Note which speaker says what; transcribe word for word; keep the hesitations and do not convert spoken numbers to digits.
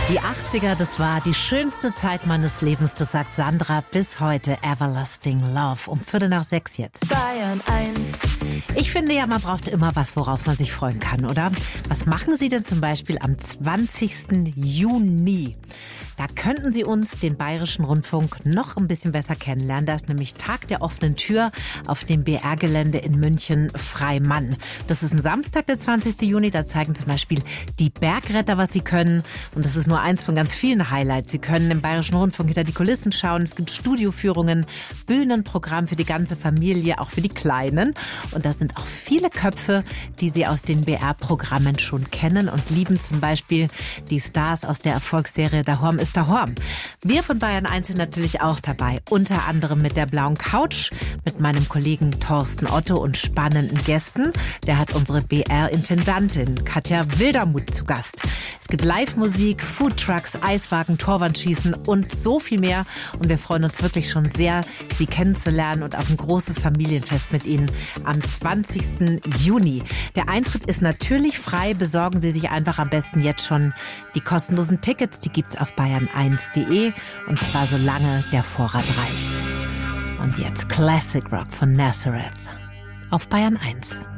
Speaker 1: Die achtziger, das war die schönste Zeit meines Lebens, das sagt Sandra bis heute. Everlasting Love. Um Viertel nach sechs jetzt.
Speaker 2: Bayern eins.
Speaker 1: Ich finde ja, man braucht immer was, worauf man sich freuen kann, oder? Was machen Sie denn zum Beispiel am zwanzigsten Juni? Da könnten Sie uns, den Bayerischen Rundfunk, noch ein bisschen besser kennenlernen. Da ist nämlich Tag der offenen Tür auf dem B R-Gelände in München Freimann. Das ist ein Samstag, der zwanzigsten Juni. Da zeigen zum Beispiel die Bergretter, was sie können. Und das ist nur eins von ganz vielen Highlights. Sie können im Bayerischen Rundfunk hinter die Kulissen schauen. Es gibt Studioführungen, Bühnenprogramm für die ganze Familie, auch für die Kleinen. Und da sind auch viele Köpfe, die Sie aus den B R-Programmen schon kennen und lieben. Zum Beispiel die Stars aus der Erfolgsserie Dahorm ist Dahorm. Wir von Bayern eins sind natürlich auch dabei. Unter anderem mit der blauen Couch, mit meinem Kollegen Thorsten Otto und spannenden Gästen. Der hat unsere B R-Intendantin Katja Wildermuth zu Gast. Es gibt Live-Musik, Foodtrucks, Eiswagen, Torwandschießen und so viel mehr. Und wir freuen uns wirklich schon sehr, Sie kennenzulernen und auf ein großes Familienfest mit Ihnen am zwanzigsten Juni. Der Eintritt ist natürlich frei. Besorgen Sie sich einfach am besten jetzt schon die kostenlosen Tickets. Die gibt's auf bayern eins punkt de und zwar solange der Vorrat reicht. Und jetzt Classic Rock von Nazareth auf Bayern eins.